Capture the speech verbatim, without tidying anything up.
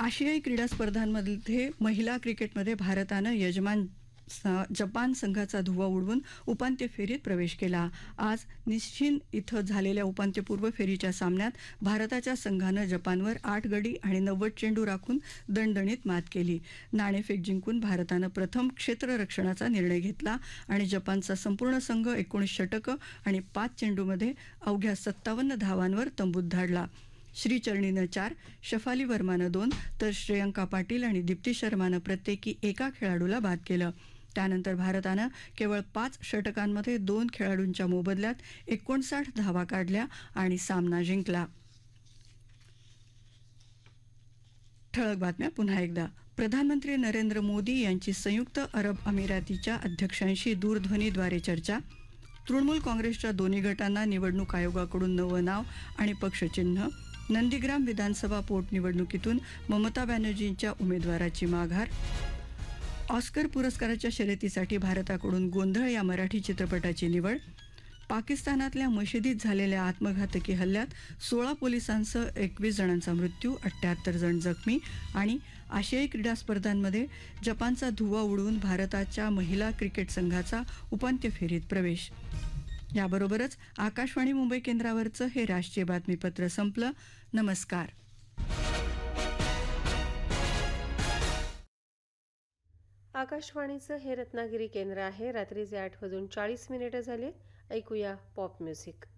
आशियाई क्रीडा स्पर्धांमध्ये महिला क्रिकेटमध्ये भारतानं यजमान जपान संघाचा धुव्वा उडवून उपांत्य फेरीत प्रवेश केला. आज निशिन इथं झालेल्या उपांत्यपूर्व फेरीच्या सामन्यात भारताच्या संघानं जपानवर आठ गडी आणि नव्वद चेंडू राखून दणदणीत मात केली. नाणेफेक जिंकून भारतानं प्रथम क्षेत्ररक्षणाचा निर्णय घेतला आणि जपानचा संपूर्ण संघ एकोणीस षटकं आणि पाच चेंडूमध्ये अवघ्या सत्तावन्न धावांवर तंबूत धाडला. श्रीचरणीनं चार, शफाली वर्मानं दोन तर श्रेयंका पाटील आणि दीप्ती शर्मानं प्रत्येकी एका खेळाडूला बाद केलं. त्यानंतर भारतानं केवळ पाच षटकांमध्ये दोन खेळाडूंच्या मोबदल्यात एकोणसाठ धावा काढल्या आणि सामना जिंकला. ठळक बातम्या पुन्हा एकदा. प्रधानमंत्री नरेंद्र मोदी यांची संयुक्त अरब अमिरातीच्या अध्यक्षांशी दूरध्वनीद्वारे चर्चा. तृणमूल काँग्रेसच्या दोन्ही गटांना निवडणूक आयोगाकडून नवं नाव आणि पक्षचिन्ह. नंदीग्राम विधानसभा पोटनिवडणुकीतून ममता बॅनर्जींच्या उमेदवाराची माघार. ऑस्कर पुरस्काराच्या शर्यतीसाठी भारताकडून गोंधळ या मराठी चित्रपटाची निवड. पाकिस्तानातल्या मशिदीत झालेल्या आत्मघातकी हल्ल्यात सोळा पोलिसांसह एकवीस जणांचा मृत्यू, अठ्ठ्याहत्तर जण जखमी. आणि आशियाई क्रीडा स्पर्धांमध्ये जपानचा धुव्वा उडवून भारताच्या महिला क्रिकेट संघाचा उपांत्य फेरीत प्रवेश. याबरोबरच आकाशवाणी मुंबई केंद्रावरचं हे राष्ट्रीय बातमीपत्र संपलं. नमस्कार. आकाशवाणीचं हे रत्नागिरी केंद्र आहे. रात्रीचे आठ वाजून चाळीस मिनिटं झाले. ऐकूया पॉप म्युझिक.